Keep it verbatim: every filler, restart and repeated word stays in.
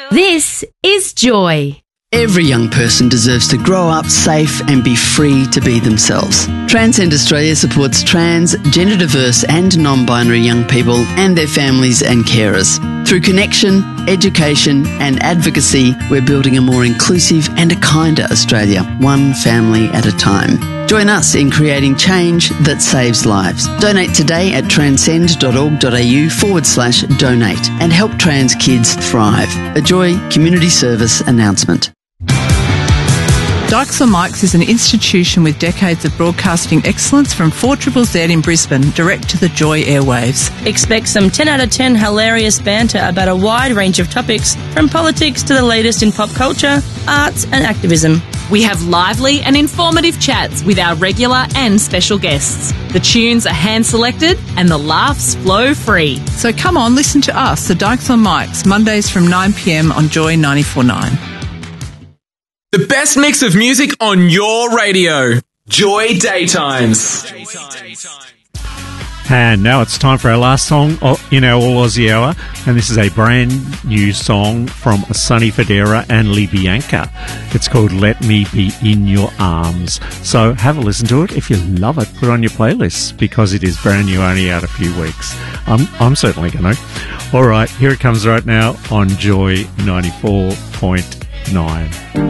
This is Joy. Every young person deserves to grow up safe and be free to be themselves. Transcend Australia supports trans, gender diverse and non-binary young people and their families and carers. Through connection, education and advocacy, we're building a more inclusive and a kinder Australia, one family at a time. Join us in creating change that saves lives. Donate today at transcend.org.au forward slash donate and help trans kids thrive. A Joy Community Service announcement. Dykes on Mics is an institution with decades of broadcasting excellence from four Z Z Z in Brisbane, direct to the Joy airwaves. Expect some ten out of ten hilarious banter about a wide range of topics, from politics to the latest in pop culture, arts and activism. We have lively and informative chats with our regular and special guests. The tunes are hand-selected and the laughs flow free. So come on, listen to us, the Dykes on Mics, Mondays from nine p m on Joy ninety-four point nine. The best mix of music on your radio. Joy Daytimes. And now it's time for our last song in our All Aussie Hour. And this is a brand new song from Sonny Fodera and Lee Bianca. It's called Let Me Be In Your Arms. So have a listen to it. If you love it, put it on your playlist because it is brand new, only out a few weeks. I'm, I'm certainly going to. All right, here it comes right now on Joy ninety-four point nine.